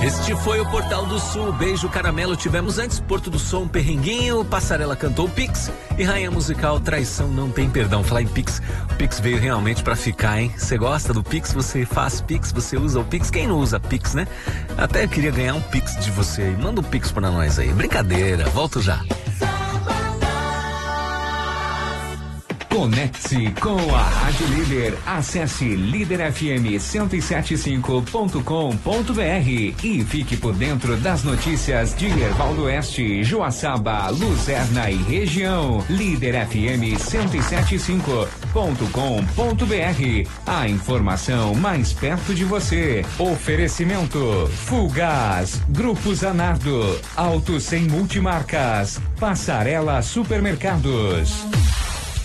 Este foi o Portal do Sul, Beijo Caramelo. Tivemos antes Porto do Som, Perrenguinho, Passarela cantou Pix e Rainha Musical, Traição Não Tem Perdão. Falar em Pix, o Pix veio realmente pra ficar, hein? Você gosta do Pix? Você faz Pix? Você usa o Pix? Quem não usa Pix, né? Até eu queria ganhar um Pix de você aí. Manda um Pix pra nós aí. Brincadeira, volto já. Conecte-se com a Rádio Líder. Acesse liderfm1075.com.br e fique por dentro das notícias de Erval do Oeste, Joaçaba, Luzerna e região. Líder FM 1075.com.br. A informação mais perto de você. Oferecimento Fulgaz, Grupo Zanardo, Auto Sem Multimarcas, Passarela Supermercados.